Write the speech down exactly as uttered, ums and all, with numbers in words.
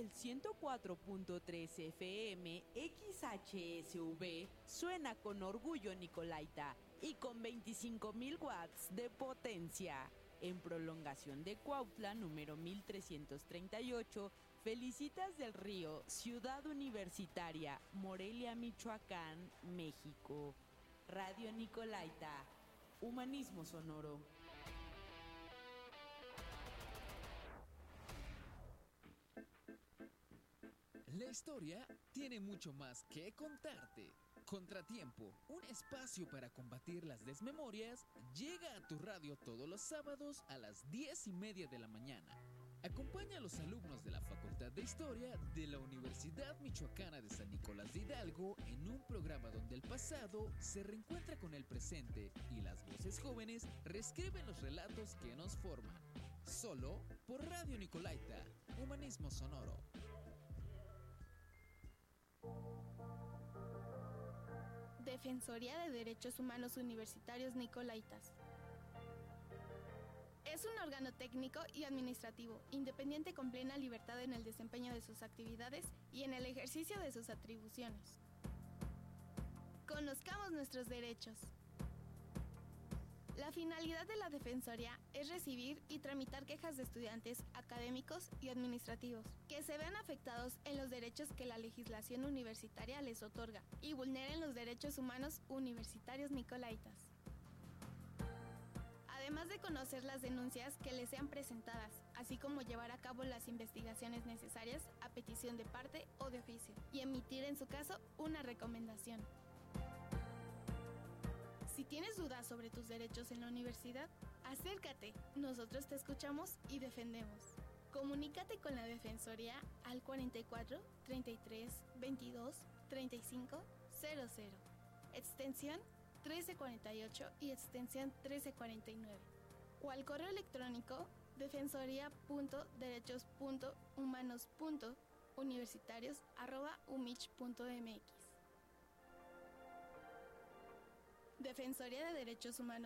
El ciento cuatro punto tres F M X H S V suena con orgullo Nicolaita y con veinticinco mil watts de potencia. En prolongación de Cuautla, número mil trescientos treinta y ocho, Felicitas del Río, Ciudad Universitaria, Morelia, Michoacán, México. Radio Nicolaita, humanismo sonoro. La historia tiene mucho más que contarte. Contratiempo, un espacio para combatir las desmemorias, llega a tu radio todos los sábados a las diez y media de la mañana. Acompaña a los alumnos de la Facultad de Historia de la Universidad Michoacana de San Nicolás de Hidalgo en un programa donde el pasado se reencuentra con el presente y las voces jóvenes reescriben los relatos que nos forman. Solo por Radio Nicolaita, humanismo sonoro. Defensoría de Derechos Humanos Universitarios Nicolaitas. Es un órgano técnico y administrativo, independiente con plena libertad en el desempeño de sus actividades y en el ejercicio de sus atribuciones. Conozcamos nuestros derechos. La finalidad de la Defensoría es recibir y tramitar quejas de estudiantes, académicos y administrativos que se vean afectados en los derechos que la legislación universitaria les otorga y vulneren los derechos humanos universitarios nicolaitas. Además de conocer las denuncias que les sean presentadas, así como llevar a cabo las investigaciones necesarias a petición de parte o de oficio y emitir en su caso una recomendación. Si tienes dudas sobre tus derechos en la universidad, acércate, nosotros te escuchamos y defendemos. Comunícate con la Defensoría al cuarenta y cuatro, treinta y tres, veintidós, treinta y cinco, cero cero, extensión trece cuarenta y ocho y extensión trece cuarenta y nueve, o al correo electrónico defensoría punto derechos punto humanos punto universitarios arroba umich punto mx. Defensoría de Derechos Humanos